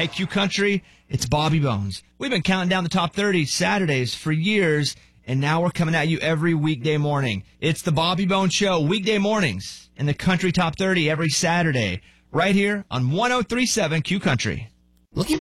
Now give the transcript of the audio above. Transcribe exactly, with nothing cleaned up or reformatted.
Hey, Q Country, it's Bobby Bones. We've been counting down the top thirty Saturdays for years, and now we're coming at you every weekday morning. It's the Bobby Bones Show, weekday mornings, and the Country Top thirty every Saturday, right here on one oh three point seven Q Country. Looking